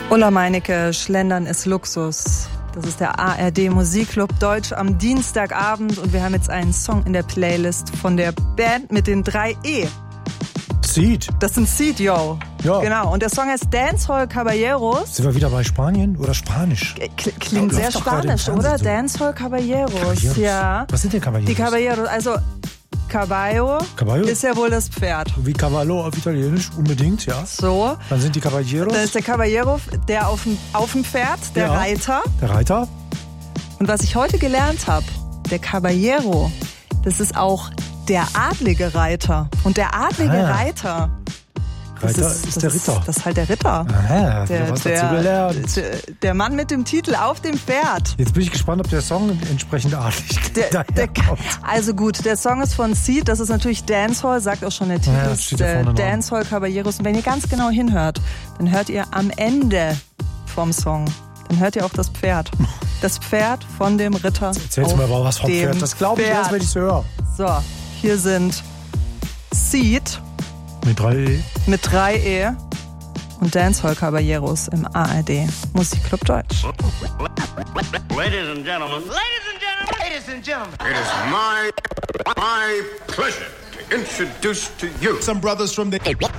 Ulla Meinecke, Schlendern ist Luxus. Das ist der ARD Musikclub Deutsch am Dienstagabend und wir haben jetzt einen Song in der Playlist von der Band mit den 3 E. Seed. Das sind Seed, yo. Ja. Genau, und der Song heißt Dancehall Caballeros. Sind wir wieder bei Spanien oder Spanisch? Klingt sehr spanisch, oder? So. Dancehall Caballeros, ja. Was sind denn Caballeros? Die Caballeros, also Caballo ist ja wohl das Pferd. Wie Cavallo auf Italienisch, unbedingt, ja. So. Dann sind die Caballeros. Dann ist der Caballero, der auf dem Pferd, der Reiter. Der Reiter. Und was ich heute gelernt habe, der Caballero, das ist auch der adlige Reiter. Und der adlige Reiter ist der Ritter. Das ist halt der Ritter. Aha, was dazu gelernt. Der Mann mit dem Titel auf dem Pferd. Jetzt bin ich gespannt, ob der Song entsprechend adlig kommt. Also gut, der Song ist von Seed, das ist natürlich Dancehall, sagt auch schon der Titel. Ja, Dancehall Caballeros. Und wenn ihr ganz genau hinhört, dann hört ihr am Ende vom Song, dann hört ihr auch das Pferd. Das Pferd von dem Ritter. Erzähl's mir aber was vom Pferd. Das glaube ich erst, wenn ich es höre. So, hier sind Seed. Mit 3 E. Mit 3 E. Und Dancehall Caballeros im ARD Musikclub Deutsch. Ladies and gentlemen. Ladies and gentlemen. Ladies and gentlemen. It is my pleasure to introduce to you some brothers from the